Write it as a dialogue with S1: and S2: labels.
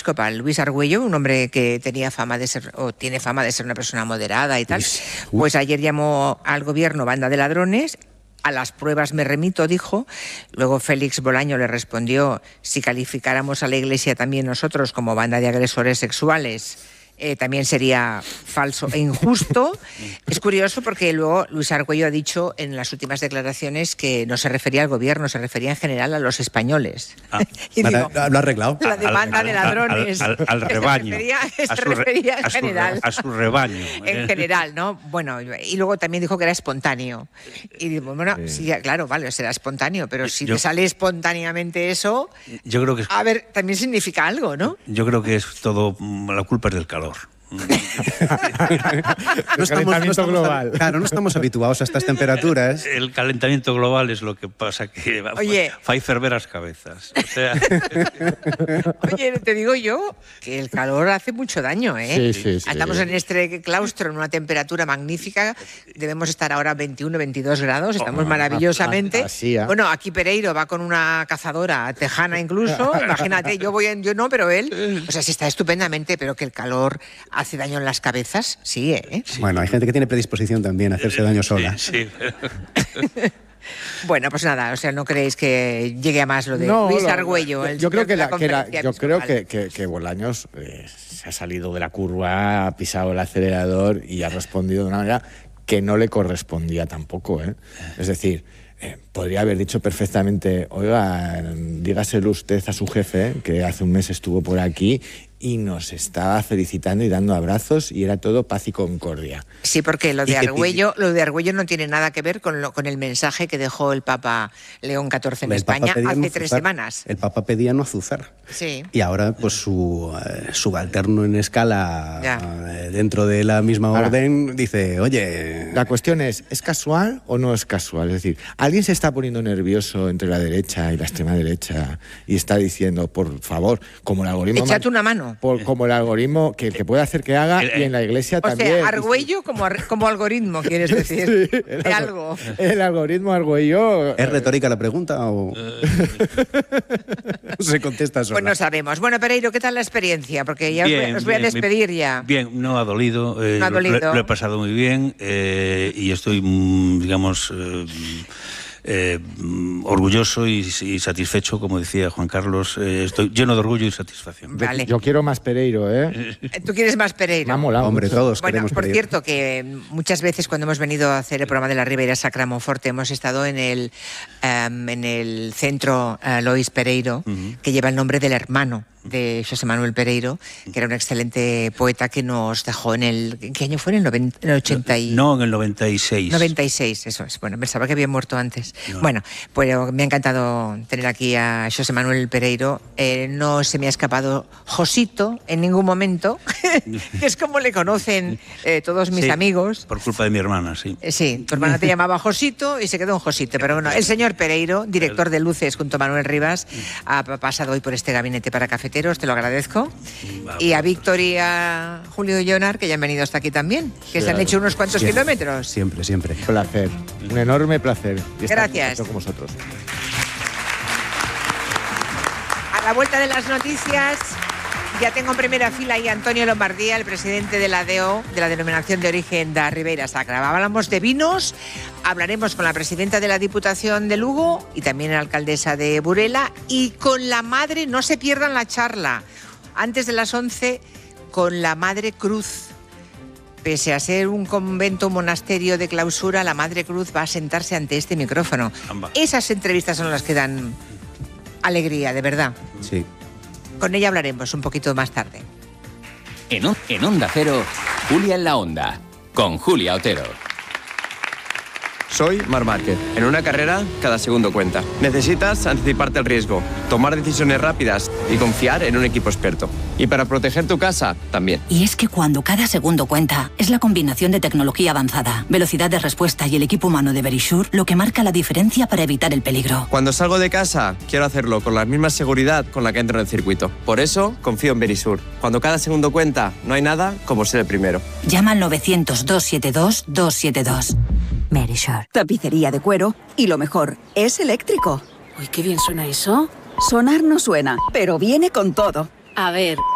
S1: episcopal, Luis Argüello, un hombre que tenía fama de ser, o tiene fama de ser una persona moderada y tal, pues ayer llamó al gobierno banda de ladrones. A las pruebas me remito, dijo. Luego Félix Bolaño le respondió: si calificáramos a la Iglesia también nosotros como banda de agresores sexuales, también sería falso e injusto. Es curioso porque luego Luis Argüello ha dicho en las últimas declaraciones que no se refería al gobierno, se refería en general a los españoles.
S2: Y digo, lo ha arreglado.
S1: La demanda de ladrones.
S3: Al rebaño.
S1: Se refería en general.
S3: A su rebaño.
S1: En general, ¿no? Bueno, y luego también dijo que era espontáneo. Y digo, bueno, sí, claro, vale, será espontáneo, pero si te sale espontáneamente eso,
S3: yo creo que
S1: a ver, también significa algo, ¿no?
S3: Yo creo que es todo, la culpa es del calor.
S2: No estamos global. Claro, no estamos habituados a estas temperaturas.
S3: El calentamiento global es lo que pasa, que fai ferver as cabezas. O sea...
S1: Oye, te digo yo que el calor hace mucho daño, ¿eh?
S2: Sí.
S1: Estamos en este claustro en una temperatura magnífica. Debemos estar ahora 21, 22 grados. Estamos maravillosamente. Bueno, aquí Pereiro va con una cazadora tejana incluso. Imagínate, yo no, pero él. O sea, sí está estupendamente, pero que el calor hace daño en las cabezas, sí, ¿eh?
S2: Sí. Bueno, hay gente que tiene predisposición también a hacerse daño sola.
S3: Sí.
S1: Bueno, pues nada, o sea, no creéis que llegue a más lo de Luis Argüello.
S2: Yo creo que Bolaños se ha salido de la curva, ha pisado el acelerador y ha respondido de una manera que no le correspondía tampoco, ¿eh? Es decir, podría haber dicho perfectamente: oiga, dígaselo usted a su jefe, que hace un mes estuvo por aquí y nos estaba felicitando y dando abrazos y era todo paz y concordia.
S1: Sí, porque lo de Argüello no tiene nada que ver con el mensaje que dejó el Papa León XIV en España hace 3 semanas.
S2: El Papa pedía no azuzar.
S1: Sí.
S2: Y ahora, pues su subalterno en escala dentro de la misma orden dice: oye, la cuestión ¿es casual o no es casual? Es decir, alguien se está poniendo nervioso entre la derecha y la extrema derecha y está diciendo, por favor, como el algoritmo...
S1: Échate una mano.
S2: Como el algoritmo que puede hacer que haga, y en la Iglesia también.
S1: O sea, Argüello como algoritmo, ¿quieres decir?
S2: Sí,
S1: de algo.
S2: El algoritmo Argüello... ¿Es retórica la pregunta o...? Se contesta sola.
S1: Pues no sabemos. Bueno, Pereiro, ¿qué tal la experiencia? Porque ya os voy a despedir ya.
S3: Bien, no ha dolido. Lo he pasado muy bien y estoy, digamos... orgulloso y satisfecho, como decía Juan Carlos. Estoy lleno de orgullo y satisfacción.
S1: Vale.
S2: Yo quiero más Pereiro, ¿eh?
S1: ¿Tú quieres más Pereiro?
S2: Me ha molado, hombre, todos queremos
S1: por
S2: Pereiro.
S1: Cierto, que muchas veces cuando hemos venido a hacer el programa de la Ribeira Sacra Monforte hemos estado en el centro Lois Pereiro, que lleva el nombre del hermano de José Manuel Pereiro, que era un excelente poeta que nos dejó en el... ¿En qué año fue? ¿En el 80 y...
S3: No, en el 96.
S1: 96, eso es. Bueno, pensaba que había muerto antes. No. Bueno, pues me ha encantado tener aquí a José Manuel Pereiro. No se me ha escapado Josito en ningún momento, que es como le conocen todos mis amigos.
S3: Por culpa de mi hermana, sí.
S1: Sí, tu hermana te llamaba Josito y se quedó en Josito. Pero bueno, el señor Pereiro, director de Luces junto a Manuel Rivas, ha pasado hoy por este gabinete para cafeteros, te lo agradezco. Y a Víctor y a Julio Llonar, que ya han venido hasta aquí también, que se han hecho unos cuantos kilómetros.
S2: Siempre. Placer, un enorme placer.
S1: Gracias.
S2: Con vosotros.
S1: A la vuelta de las noticias, ya tengo en primera fila ahí a Antonio Lombardía, el presidente de la DO, de la Denominación de Origen da Ribeira Sacra. Hablamos de vinos, hablaremos con la presidenta de la Diputación de Lugo y también la alcaldesa de Burela, y con la madre, no se pierdan la charla, antes de las 11, con la Madre Cruz. Pese a ser un convento, un monasterio de clausura, la Madre Cruz va a sentarse ante este micrófono. Esas entrevistas son las que dan alegría, de verdad.
S2: Sí.
S1: Con ella hablaremos un poquito más tarde.
S4: En Onda Cero, Julia en la Onda, con Julia Otero.
S5: Soy Marc Márquez. En una carrera, cada segundo cuenta. Necesitas anticiparte al riesgo, tomar decisiones rápidas y confiar en un equipo experto. Y para proteger tu casa, también.
S6: Y es que cuando cada segundo cuenta, es la combinación de tecnología avanzada, velocidad de respuesta y el equipo humano de Verisure lo que marca la diferencia para evitar el peligro.
S5: Cuando salgo de casa, quiero hacerlo con la misma seguridad con la que entro en el circuito. Por eso, confío en Verisure. Cuando cada segundo cuenta, no hay nada como ser el primero.
S6: Llama al 900-272-272. Verisure.
S7: Tapicería de cuero y lo mejor, es eléctrico.
S8: Uy, qué bien suena eso.
S7: Sonar no suena, pero viene con todo.
S8: A ver...